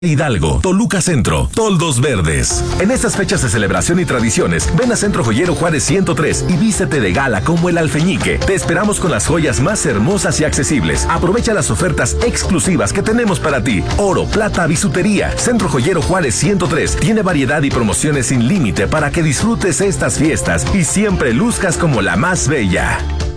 Hidalgo, Toluca Centro, Toldos Verdes. En estas fechas de celebración y tradiciones, ven a Centro Joyero Juárez 103 y vístete de gala como el alfeñique. Te esperamos con las joyas más hermosas y accesibles. Aprovecha las ofertas exclusivas que tenemos para ti. Oro, plata, bisutería. Centro Joyero Juárez 103 tiene variedad y promociones sin límite para que disfrutes estas fiestas y siempre luzcas como la más bella.